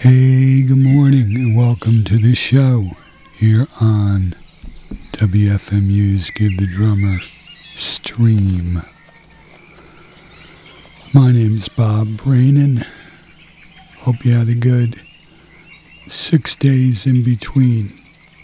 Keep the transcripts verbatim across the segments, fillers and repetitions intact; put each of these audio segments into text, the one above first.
Hey, good morning and welcome to the show here on W F M U's Give the Drummer stream. My name's Bob Brainin. Hope you had a good six days in between.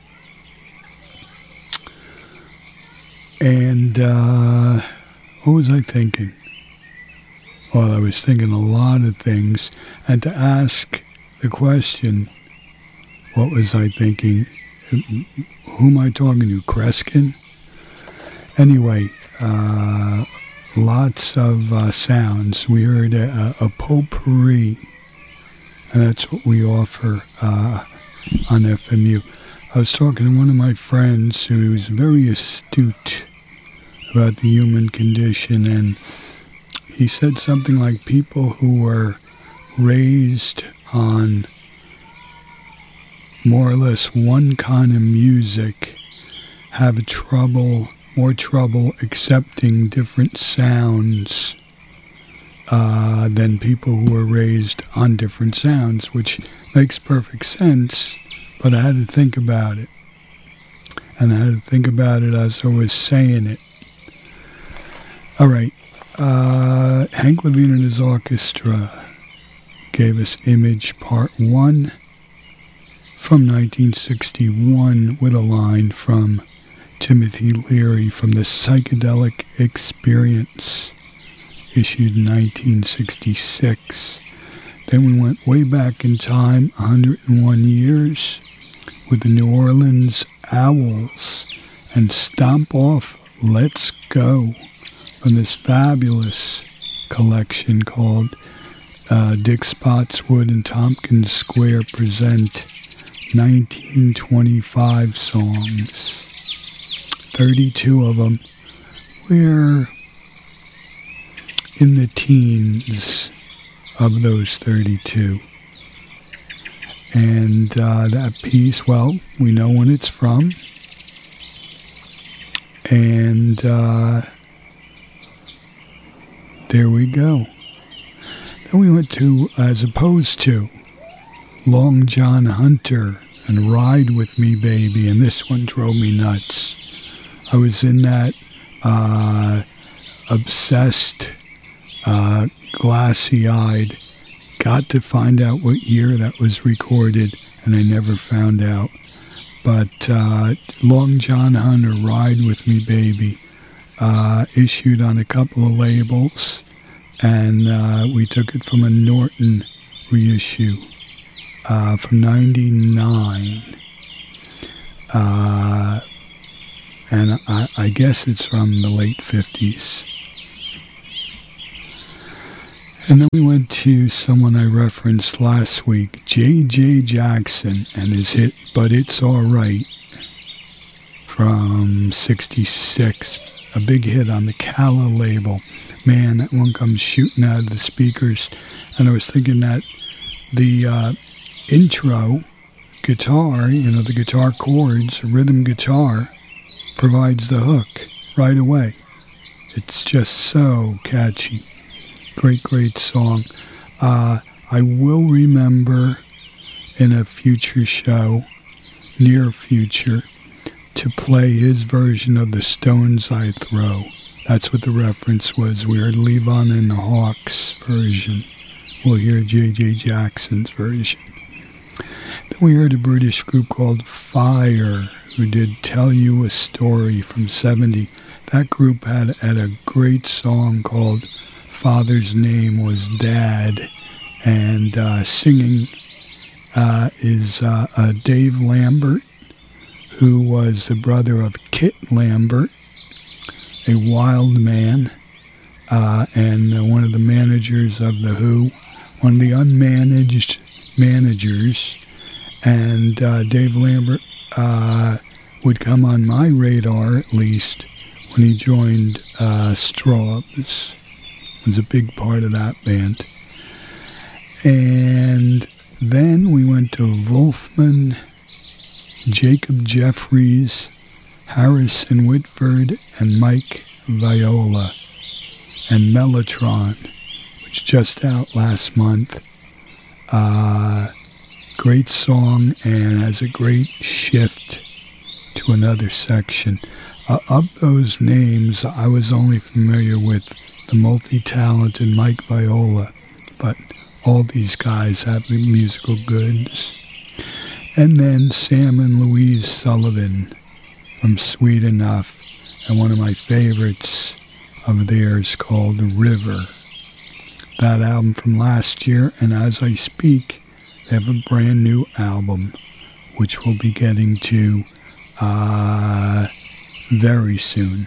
And uh, what was I thinking? Well, I was thinking a lot of things. And to ask the question, what was I thinking? Who am I talking to? Kreskin? Anyway, uh, lots of uh, sounds. We heard a, a potpourri, and that's what we offer uh, on F M U. I was talking to one of my friends who was very astute about the human condition, and he said something like people who were raised on more or less one kind of music have trouble, more trouble accepting different sounds uh, than people who were raised on different sounds, which makes perfect sense, but I had to think about it. And I had to think about it as I was saying it. All right, uh, Hank Levine and his orchestra gave us Image Part one from nineteen sixty-one with a line from Timothy Leary from the Psychedelic Experience, issued in nineteen sixty-six. Then we went way back in time, one hundred one years, with the New Orleans Owls and Stomp Off, Let's Go, from this fabulous collection called Uh, Dick Spotswood and Tompkins Square present nineteen twenty-five songs. thirty-two of them. We're in the teens of those thirty-two. And uh, that piece, well, we know when it's from. And uh, there we go. Then we went to, as opposed to, Long John Hunter and Ride With Me Baby, and this one drove me nuts. I was in that uh, obsessed, uh, glassy-eyed, got to find out what year that was recorded, and I never found out. But uh, Long John Hunter, Ride With Me Baby, uh, issued on a couple of labels, and uh, we took it from a Norton reissue uh, from ninety-nine. Uh, and I, I guess it's from the late fifties. And then we went to someone I referenced last week, J J Jackson, and his hit, But It's Alright, from sixty-six. A big hit on the Calla label. Man, that one comes shooting out of the speakers. And I was thinking that the uh, intro guitar, you know, the guitar chords, rhythm guitar, provides the hook right away. It's just so catchy. Great, great song. Uh, I will remember in a future show, near future, to play his version of the Stones I Throw. That's what the reference was. We heard Levon and the Hawks version. We'll hear J J Jackson's version. Then we heard a British group called Fire, who did Tell You a Story from seventy. That group had, had a great song called Father's Name Was Dad, and uh, singing uh, is uh, uh, Dave Lambert, who was the brother of Kit Lambert, a wild man, uh, and uh, one of the managers of The Who, one of the unmanaged managers. And uh, Dave Lambert uh, would come on my radar, at least, when he joined uh, Strawbs. Was a big part of that band. And then we went to Wolfman, Jacob Jeffries, Harrison Whitford, and Mike Viola, and Mellotron, which just out last month. Uh, great song and has a great shift to another section. Uh, of those names, I was only familiar with the multi-talented Mike Viola, but all these guys have the musical goods. And then Sam and Louise Sullivan from Sweet Enough, and one of my favorites of theirs called River. That album from last year, and as I speak, they have a brand new album, which we'll be getting to uh, very soon.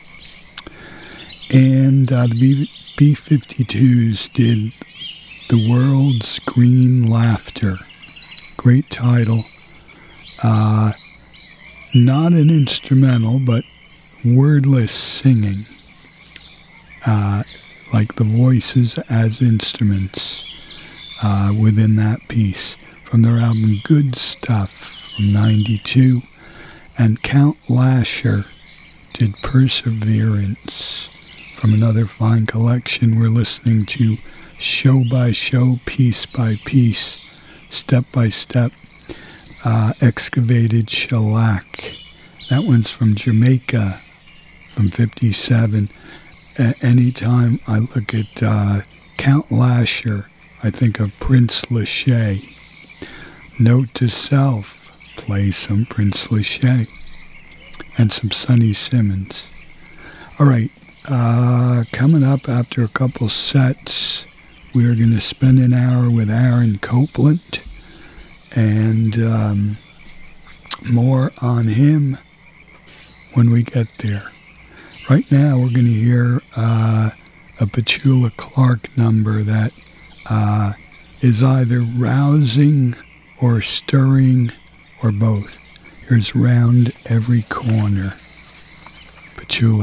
And uh, the B fifty-twos did The World's Green Laughter. Great title. Uh, not an instrumental, but wordless singing. Uh, like the voices as instruments uh, within that piece. From their album Good Stuff from ninety-two. And Count Lasher did Perseverance. From another fine collection, we're listening to Show by Show, Piece by Piece, Step by Step, uh, Excavated Shellac. That one's from Jamaica, from fifty-seven. Uh, anytime I look at uh, Count Lasher, I think of Prince Lachey. Note to self, play some Prince Lachey and some Sonny Simmons. All right, uh, coming up after a couple sets, we are going to spend an hour with Aaron Copland, and um, more on him when we get there. Right now, we're going to hear uh, a Petula Clark number that uh, is either rousing or stirring or both. Here's Round Every Corner. Petula